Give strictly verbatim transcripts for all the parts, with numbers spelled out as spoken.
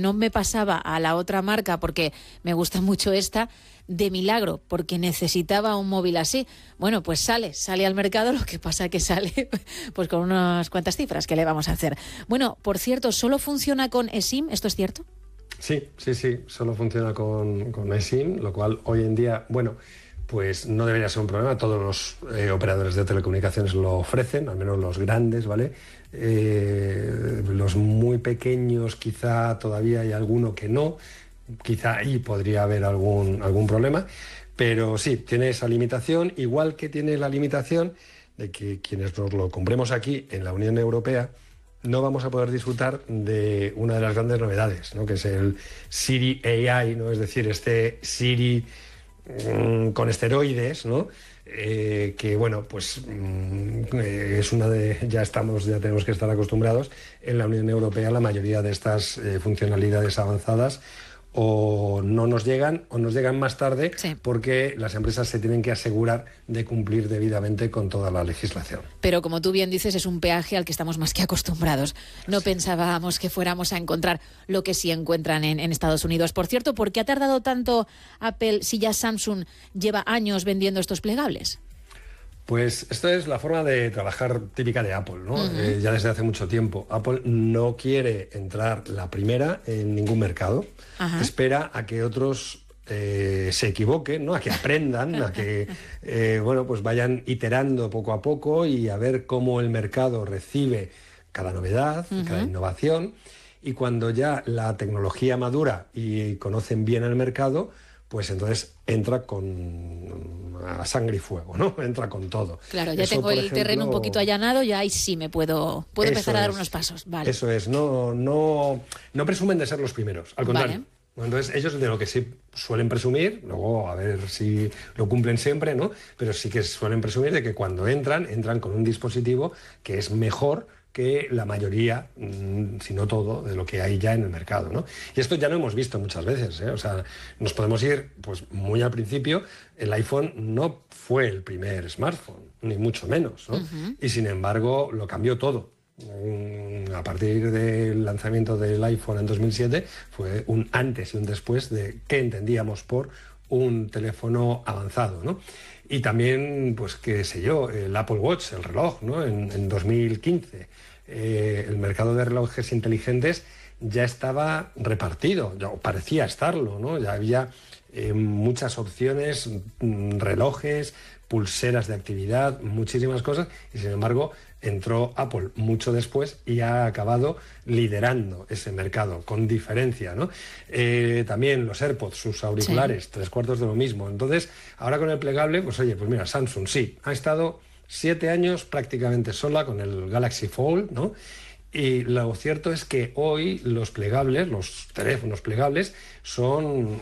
no me pasaba a la otra marca porque me gusta mucho esta, de milagro, porque necesitaba un móvil así. Bueno, pues sale, sale al mercado, lo que pasa que sale pues con unas cuantas cifras que le vamos a hacer. Bueno, por cierto, ¿solo funciona con eSIM? ¿Esto es cierto? Sí, sí, sí, solo funciona con, con eSIM, lo cual hoy en día, bueno, pues no debería ser un problema. Todos los eh, operadores de telecomunicaciones lo ofrecen, al menos los grandes, ¿vale? Eh, los muy pequeños quizá todavía hay alguno que no, quizá ahí podría haber algún, algún problema, pero sí, tiene esa limitación, igual que tiene la limitación de que quienes nos lo compremos aquí en la Unión Europea no vamos a poder disfrutar de una de las grandes novedades, ¿no? Que es el Siri A I, ¿no? Es decir, este Siri mmm, con esteroides, ¿no? Eh, que bueno, pues mmm, es una de, ya estamos, ya tenemos que estar acostumbrados en la Unión Europea. La mayoría de estas eh, funcionalidades avanzadas o no nos llegan o nos llegan más tarde, sí, porque las empresas se tienen que asegurar de cumplir debidamente con toda la legislación. Pero como tú bien dices, es un peaje al que estamos más que acostumbrados. No sí. pensábamos que fuéramos a encontrar lo que sí encuentran en, en Estados Unidos. Por cierto, ¿por qué ha tardado tanto Apple si ya Samsung lleva años vendiendo estos plegables? Pues esto es la forma de trabajar típica de Apple, ¿no? Uh-huh. Eh, ya desde hace mucho tiempo. Apple no quiere entrar la primera en ningún mercado. Uh-huh. Espera a que otros eh, se equivoquen, ¿no? A que aprendan, a que eh, bueno, pues vayan iterando poco a poco y a ver cómo el mercado recibe cada novedad, uh-huh, cada innovación. Y cuando ya la tecnología madura y conocen bien el mercado, pues entonces entra con a sangre y fuego, ¿no? Entra con todo. Claro, ya eso, tengo el ejemplo, terreno un poquito allanado, ya ahí sí me puedo, puedo empezar a dar es, unos pasos. Vale. Eso es, no, no, no presumen de ser los primeros, al contrario. Vale. Entonces, ellos de lo que sí suelen presumir, luego a ver si lo cumplen siempre, ¿no? Pero sí que suelen presumir de que cuando entran, entran con un dispositivo que es mejor que la mayoría, si no todo, de lo que hay ya en el mercado, ¿no? Y esto ya lo hemos visto muchas veces, ¿eh? O sea, nos podemos ir pues muy al principio. El iPhone no fue el primer smartphone, ni mucho menos, ¿no? Uh-huh. Y sin embargo, lo cambió todo. A partir del lanzamiento del iPhone en dos mil siete fue un antes y un después de qué entendíamos por un teléfono avanzado, ¿no? Y también, pues qué sé yo, el Apple Watch, el reloj, ¿no? En, en dos mil quince eh, el mercado de relojes inteligentes ya estaba repartido, ya parecía estarlo, ¿no? Ya había eh, muchas opciones, relojes, pulseras de actividad, muchísimas cosas, y sin embargo entró Apple mucho después y ha acabado liderando ese mercado con diferencia, ¿no? Eh, también los AirPods, sus auriculares, sí, tres cuartos de lo mismo. Entonces, ahora con el plegable, pues oye, pues mira, Samsung sí, ha estado siete años prácticamente sola con el Galaxy Fold, ¿no? Y lo cierto es que hoy los plegables, los teléfonos plegables, son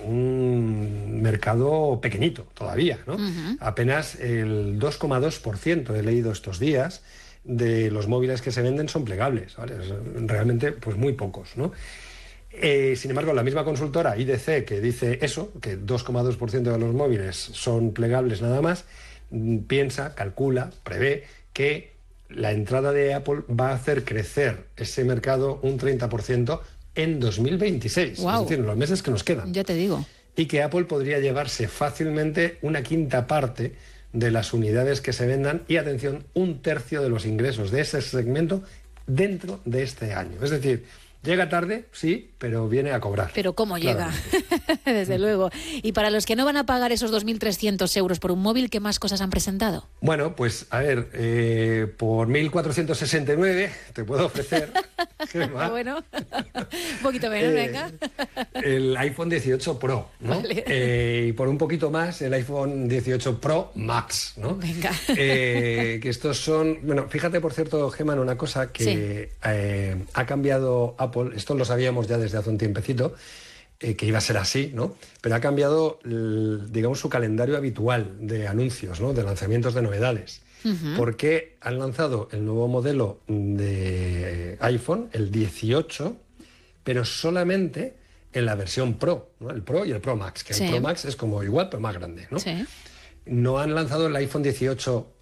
un mercado pequeñito todavía, ¿no? Uh-huh. Apenas el dos coma dos por ciento he leído estos días de los móviles que se venden son plegables, ¿vale? Realmente, pues muy pocos, ¿no? Eh, sin embargo, la misma consultora I D C, que dice eso, que dos coma dos por ciento de los móviles son plegables nada más, piensa, calcula, prevé que la entrada de Apple va a hacer crecer ese mercado un treinta por ciento en dos mil veintiséis, wow, es decir, en los meses que nos quedan. Ya te digo. Y que Apple podría llevarse fácilmente una quinta parte de las unidades que se vendan y, atención, un tercio de los ingresos de ese segmento dentro de este año. Es decir, llega tarde, sí, pero viene a cobrar. Pero ¿cómo llega? Desde luego. Y para los que no van a pagar esos dos mil trescientos euros por un móvil, ¿qué más cosas han presentado? Bueno, pues a ver, eh, por mil cuatrocientos sesenta y nueve te puedo ofrecer... Bueno, un poquito menos, eh, venga. El iPhone dieciocho Pro, ¿no? Vale. Eh, y por un poquito más, el iPhone dieciocho Pro Max, ¿no? Venga. Eh, que estos son... Bueno, fíjate, por cierto, Gemma, en una cosa que sí. eh, ha cambiado Apple, esto lo sabíamos ya desde hace un tiempecito, eh, que iba a ser así, ¿no? Pero ha cambiado, el, digamos, su calendario habitual de anuncios, ¿no? De lanzamientos de novedades. Uh-huh. Porque han lanzado el nuevo modelo de iPhone, el dieciocho, pero solamente en la versión Pro, ¿no? El Pro y el Pro Max, que sí. El Pro Max es como igual, pero más grande, ¿no? Sí. No han lanzado el iPhone dieciocho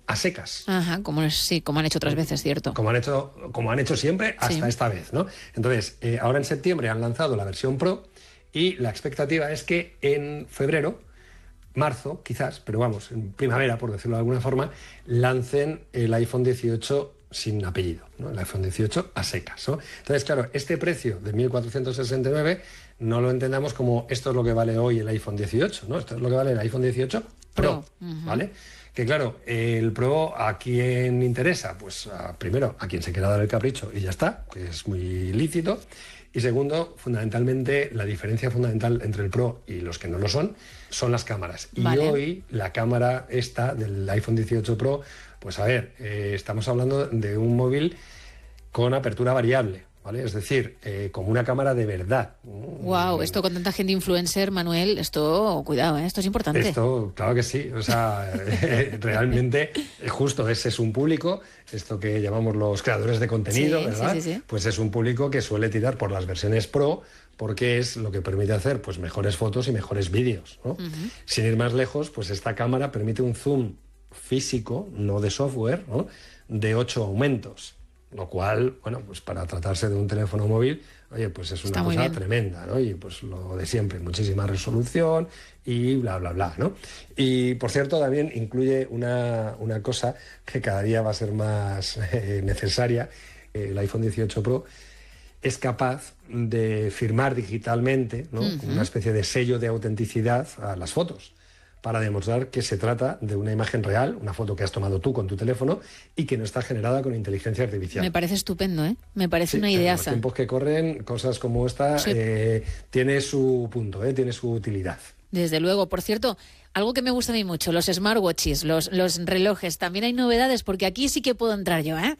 a secas. Ajá, como es, sí, como han hecho otras veces, cierto. Como han hecho, como han hecho siempre hasta sí. esta vez, ¿no? Entonces, eh, ahora en septiembre han lanzado la versión Pro y la expectativa es que en febrero, marzo, quizás, pero vamos, en primavera, por decirlo de alguna forma, lancen el iPhone dieciocho sin apellido, ¿no? El iPhone dieciocho a secas, ¿no? Entonces, claro, este precio de mil cuatrocientos sesenta y nueve no lo entendamos como esto es lo que vale hoy el iPhone dieciocho, ¿no? Esto es lo que vale el iPhone dieciocho Pro, Pro. Uh-huh. ¿Vale? Que claro, el Pro, ¿a quién interesa? Pues a, primero, a quien se quiera dar el capricho y ya está, que es muy lícito. Y segundo, fundamentalmente, la diferencia fundamental entre el Pro y los que no lo son, son las cámaras. Y vale. hoy la cámara esta del iPhone dieciocho Pro, pues a ver, eh, estamos hablando de un móvil con apertura variable. ¿Vale? Es decir, eh, como una cámara de verdad. Wow, esto con tanta gente influencer, Manuel, esto, cuidado, ¿eh? Esto es importante. Esto, claro que sí. O sea, eh, realmente, justo ese es un público, esto que llamamos los creadores de contenido, sí, ¿verdad? Sí, sí, sí. Pues es un público que suele tirar por las versiones Pro, porque es lo que permite hacer pues mejores fotos y mejores vídeos, ¿no? Uh-huh. Sin ir más lejos, pues esta cámara permite un zoom físico, no de software, ¿no? De ocho aumentos. Lo cual, bueno, pues para tratarse de un teléfono móvil, oye, pues es una cosa tremenda, ¿no? Y pues lo de siempre, muchísima resolución y bla, bla, bla, ¿no? Y, por cierto, también incluye una, una cosa que cada día va a ser más eh, necesaria. El iPhone dieciocho Pro es capaz de firmar digitalmente, ¿no? Uh-huh. Una especie de sello de autenticidad a las fotos, para demostrar que se trata de una imagen real, una foto que has tomado tú con tu teléfono y que no está generada con inteligencia artificial. Me parece estupendo, ¿eh? Me parece sí, una ideaza. En los tiempos que corren, cosas como esta sí. eh, tiene su punto, ¿eh? Tiene su utilidad. Desde luego. Por cierto, algo que me gusta a mí mucho, los smartwatches, los, los relojes. También hay novedades, porque aquí sí que puedo entrar yo, ¿eh?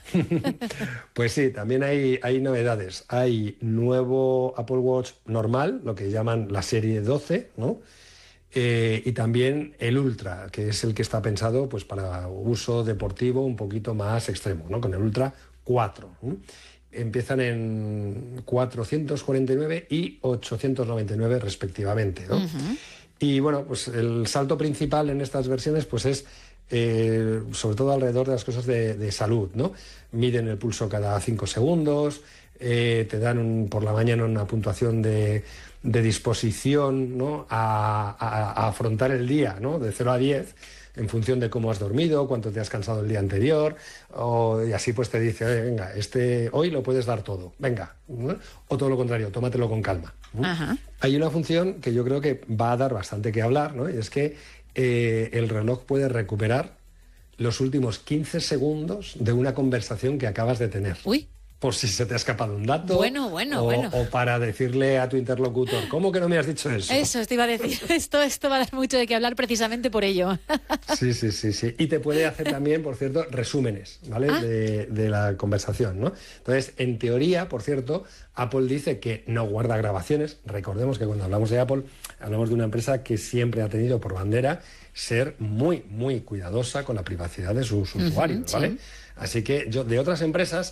Pues sí, también hay, hay novedades. Hay nuevo Apple Watch normal, lo que llaman la serie doce, ¿no? Eh, y también el Ultra, que es el que está pensado pues, para uso deportivo un poquito más extremo, ¿no? Con el Ultra cuatro. ¿eh? Empiezan en cuatrocientos cuarenta y nueve y ochocientos noventa y nueve respectivamente, ¿no? Uh-huh. Y bueno, pues el salto principal en estas versiones pues es eh, sobre todo alrededor de las cosas de, de salud, ¿no? Miden el pulso cada cinco segundos, eh, te dan un, por la mañana una puntuación de... de disposición, ¿no? a, a, a afrontar el día, ¿no? De cero a diez, en función de cómo has dormido, cuánto te has cansado el día anterior, o, y así pues te dice, oye, venga, este, hoy lo puedes dar todo, venga, ¿no? O todo lo contrario, tómatelo con calma. Ajá. Hay una función que yo creo que va a dar bastante que hablar, ¿no? Y es que eh, el reloj puede recuperar los últimos quince segundos de una conversación que acabas de tener. Uy. Por si se te ha escapado un dato. Bueno, bueno, o, bueno. O para decirle a tu interlocutor, ¿cómo que no me has dicho eso? Eso, te iba a decir. Esto, esto va a dar mucho de qué hablar precisamente por ello. Sí, sí, sí, sí. Y te puede hacer también, por cierto, resúmenes, ¿vale? ¿Ah? De, de la conversación, ¿no? Entonces, en teoría, por cierto, Apple dice que no guarda grabaciones. Recordemos que cuando hablamos de Apple, hablamos de una empresa que siempre ha tenido por bandera ser muy, muy cuidadosa con la privacidad de sus usuarios, ¿vale? Sí. Así que yo, de otras empresas...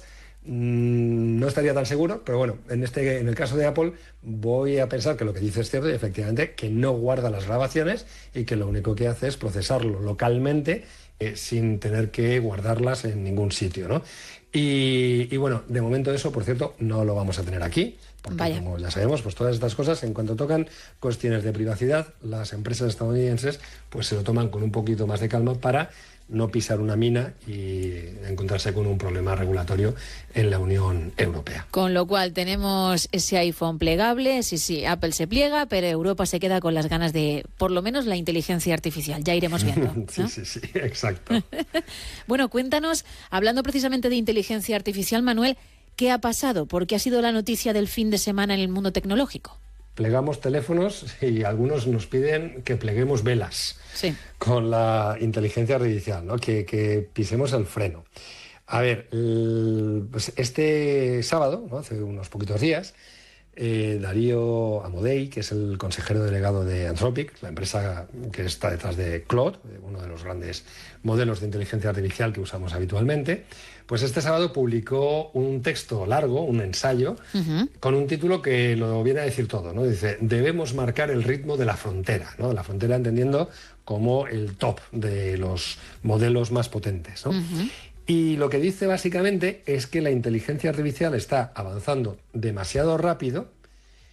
no estaría tan seguro, pero bueno, en este en el caso de Apple voy a pensar que lo que dice es cierto y efectivamente que no guarda las grabaciones y que lo único que hace es procesarlo localmente eh, sin tener que guardarlas en ningún sitio, ¿no? Y, y bueno, de momento eso, por cierto, no lo vamos a tener aquí, porque Vaya. Como ya sabemos, pues todas estas cosas, en cuanto tocan cuestiones de privacidad, las empresas estadounidenses pues se lo toman con un poquito más de calma para no pisar una mina y encontrarse con un problema regulatorio en la Unión Europea. Con lo cual tenemos ese iPhone plegable, sí, sí, Apple se pliega, pero Europa se queda con las ganas de, por lo menos, la inteligencia artificial. Ya iremos viendo, ¿no? Sí, sí, sí, exacto. Bueno, cuéntanos, hablando precisamente de inteligencia artificial, Manuel, ¿qué ha pasado? Porque ha sido la noticia del fin de semana en el mundo tecnológico. Plegamos teléfonos y algunos nos piden que pleguemos velas sí. con la inteligencia artificial, ¿no? que, que pisemos el freno. A ver, el, pues este sábado, ¿no? Hace unos poquitos días, eh, Darío Amodei, que es el consejero delegado de Anthropic, la empresa que está detrás de Claude, uno de los grandes modelos de inteligencia artificial que usamos habitualmente, pues este sábado publicó un texto largo, un ensayo, uh-huh. con un título que lo viene a decir todo, ¿no? Dice, debemos marcar el ritmo de la frontera, ¿no? La frontera entendiendo como el top de los modelos más potentes, ¿no? Uh-huh. Y lo que dice básicamente es que la inteligencia artificial está avanzando demasiado rápido